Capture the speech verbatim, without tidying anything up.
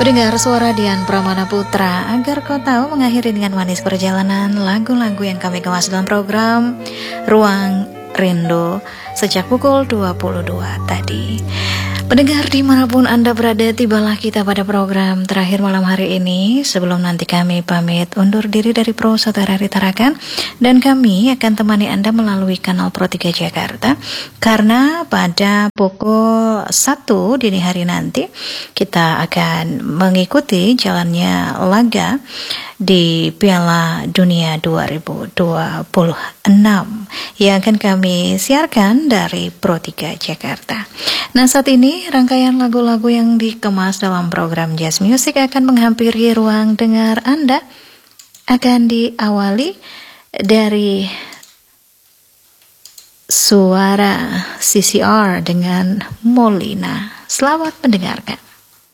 Pendengar suara Dian Pramana Putra, agar kau tahu mengakhiri dengan manis perjalanan lagu-lagu yang kami kemas dalam program Ruang Rindu sejak pukul dua puluh dua tadi. Pendengar dimanapun Anda berada, tibalah kita pada program terakhir malam hari ini. Sebelum nanti kami pamit undur diri dari Pro Saudara Rita Rakan, dan kami akan temani Anda melalui kanal Pro tiga Jakarta. Karena pada pukul satu dini hari nanti kita akan mengikuti jalannya laga di Piala Dunia dua ribu dua puluh enam yang akan kami siarkan dari Pro tiga Jakarta. Nah, saat ini rangkaian lagu-lagu yang dikemas dalam program Jazz Music akan menghampiri ruang dengar Anda. Akan diawali dari suara C C R dengan Molina. Selamat mendengarkan.